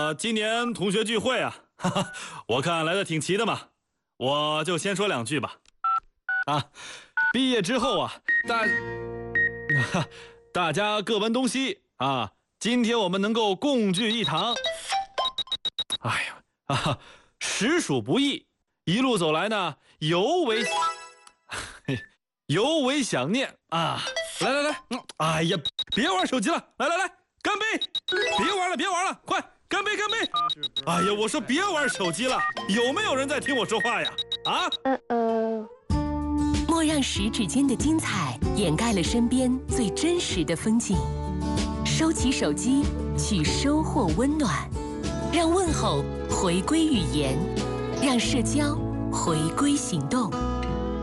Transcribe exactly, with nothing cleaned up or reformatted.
呃，今年同学聚会啊，哈哈，我看来的挺齐的嘛，我就先说两句吧。啊，毕业之后啊，大，哈，大家各奔东西啊，今天我们能够共聚一堂，哎呀啊，实属不易。一路走来呢，尤为，尤为想念啊！来来来，嗯，哎呀，别玩手机了，来来来，干杯！别玩了，别玩了，快干杯，干杯！哎呀，我说别玩手机了，有没有人在听我说话呀？啊？ 呃呃。 莫让十指间的精彩掩盖了身边最真实的风景。收起手机，去收获温暖，让问候回归语言，让社交回归行动。